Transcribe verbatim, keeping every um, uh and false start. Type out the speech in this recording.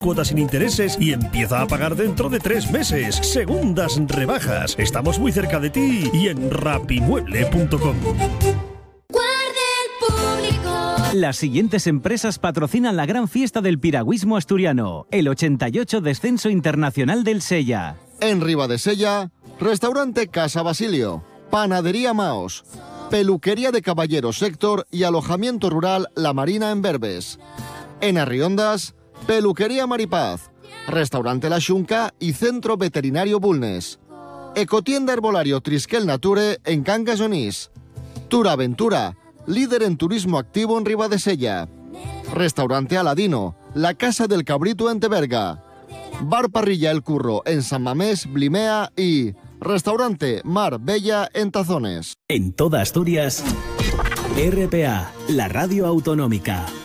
cuotas sin intereses y empieza a pagar dentro de tres meses. Segundas rebajas. Estamos muy cerca de ti y en rapimueble punto com. Las siguientes empresas patrocinan la gran fiesta del piragüismo asturiano, el ochenta y ocho Descenso Internacional del Sella. En Ribadesella, Restaurante Casa Basilio, Panadería Maos, Peluquería de Caballeros Héctor y Alojamiento Rural La Marina en Berbes. En Arriondas, Peluquería Maripaz, Restaurante La Xunca y Centro Veterinario Bulnes. Ecotienda Herbolario Trisquel Nature en Cangas Onís. Tour Aventura, líder en turismo activo en Ribadesella. Restaurante Aladino, La Casa del Cabrito en Teberga. Bar Parrilla El Curro en San Mamés, Blimea y Restaurante Mar Bella en Tazones. En toda Asturias, R P A, la radio autonómica.